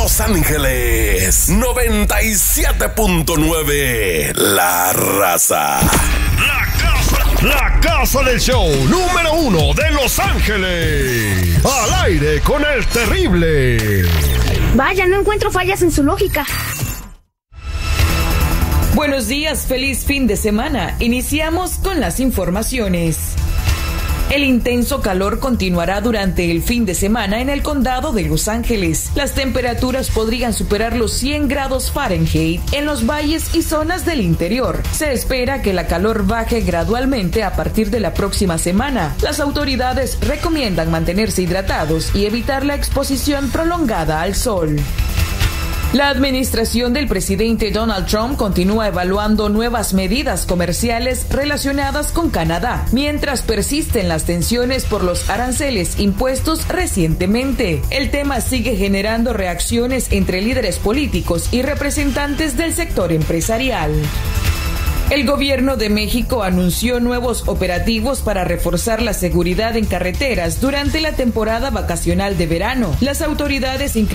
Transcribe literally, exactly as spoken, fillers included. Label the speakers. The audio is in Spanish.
Speaker 1: Los Ángeles, noventa y siete punto nueve, La Raza.
Speaker 2: La casa, la casa del show número uno de Los Ángeles. Al aire con el terrible.
Speaker 3: Vaya, no encuentro fallas en su lógica.
Speaker 4: Buenos días, feliz fin de semana. Iniciamos con las informaciones. El intenso calor continuará durante el fin de semana en el condado de Los Ángeles. Las temperaturas podrían superar los cien grados Fahrenheit en los valles y zonas del interior. Se espera que la calor baje gradualmente a partir de la próxima semana. Las autoridades recomiendan mantenerse hidratados y evitar la exposición prolongada al sol. La administración del presidente Donald Trump continúa evaluando nuevas medidas comerciales relacionadas con Canadá, mientras persisten las tensiones por los aranceles impuestos recientemente. El tema sigue generando reacciones entre líderes políticos y representantes del sector empresarial. El gobierno de México anunció nuevos operativos para reforzar la seguridad en carreteras durante la temporada vacacional de verano. Las autoridades